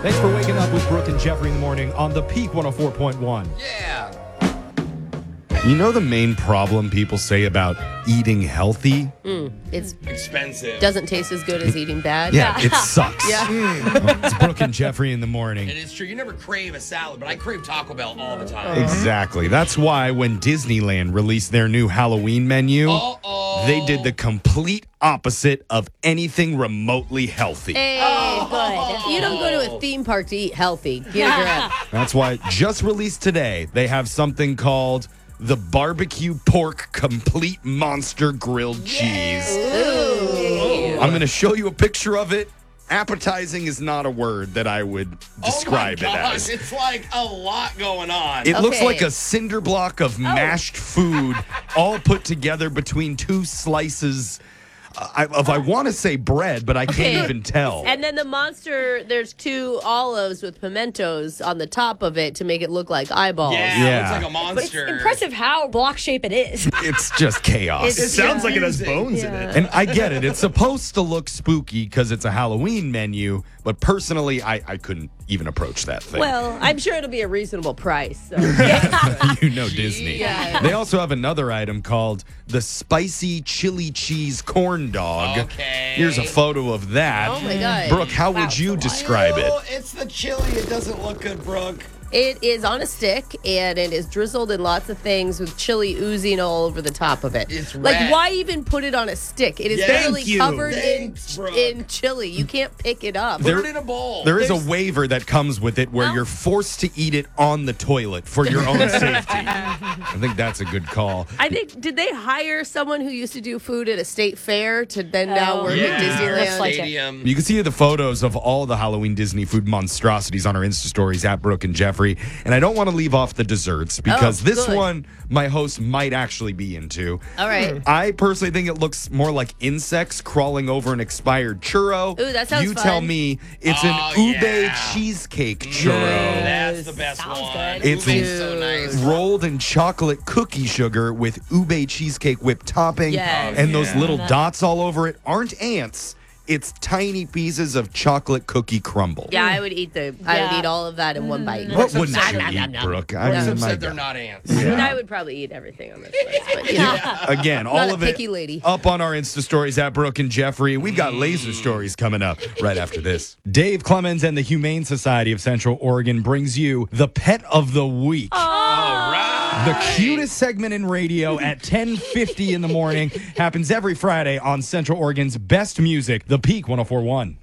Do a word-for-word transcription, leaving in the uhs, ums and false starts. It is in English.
Thanks for waking up with Brooke and Jeffrey in the morning on the Peak one oh four point one. Yeah. You know the main problem people say about eating healthy? Mm, it's expensive. Doesn't taste as good as eating bad. Yeah, it sucks. Yeah. Mm. It's Brooke and Jeffrey in the morning. It is true. You never crave a salad, but I crave Taco Bell all the time. Exactly. That's why when Disneyland released their new Halloween menu, Uh-oh. they did the complete opposite of anything remotely healthy. Hey, Oh. good. You don't go to a theme park to eat healthy. Get a grip. That's why just released today, they have something called the Barbecue Pork Complete Monster Grilled Cheese. Ooh. I'm going to show you a picture of it. Appetizing is not a word that I would describe oh my it gosh, as. It's like a lot going on. It looks Okay. like a cinder block of mashed food all put together between two slices uh, I, of, I want to say bread, but I Okay. can't even tell. And then the monster, there's two olives with pimentos on the top of it to make it look like eyeballs. yeah, Yeah. it looks like a But it's monster. impressive how block shape it is. It's just chaos. It's- It sounds like it has confusing. bones in Yeah. it. And I get it. It's supposed to look spooky because it's a Halloween menu, but personally, I, I couldn't even approach that thing. Well, I'm sure it'll be a reasonable price. So. you know Disney. Yeah. They also have another item called the spicy chili cheese corn dog. Okay. Here's a photo of that. Oh my God. Brooke, how would you describe it? Ew, It's the chili. It doesn't look good, Brooke. It is on a stick, and it is drizzled in lots of things with chili oozing all over the top of it. It's like, red. why even put it on a stick? It is Yeah. literally Thank you. covered Thanks, in, Brooke. in chili. You can't pick it up. Put There- it in a bowl. There is There's- a waiver that comes with it where No. you're forced to eat it on the toilet for your own safety. I think that's a good call. I think, did they hire someone who used to do food at a state fair to then now Oh, work yeah. at Disneyland? Looks like it. Stadium. You can see the photos of all the Halloween Disney food monstrosities on our Insta stories at Brooke and Jeffrey. And I don't want to leave off the desserts because Oh, this good. one my host might actually be into. All right. I personally think it looks more like insects crawling over an expired churro. Ooh, that sounds You fun. tell me it's Oh, an ube yeah. cheesecake churro. That's the best Sounds one. good. It's Ube's so nice. rolled in chocolate cookie sugar with ube cheesecake whipped topping. Yes. And those Yeah. little dots all over it aren't ants. It's tiny pieces of chocolate cookie crumble. Yeah, I would eat the. I would Yeah. eat all of that in one bite. What wouldn't Nom, you nom, eat, nom, nom. Brooke? I Brooks mean, my said they're God. not ants. I mean, I would probably eat everything on this list, but you know. Again, all Not a of it picky lady. up on our Insta stories at Brooke and Jeffrey. We've got laser stories coming up right after this. Dave Clemens and the Humane Society of Central Oregon brings you the Pet of the Week. All right. The cutest segment in radio at ten fifty in the morning happens every Friday on Central Oregon's best music, the Peak one oh four point one.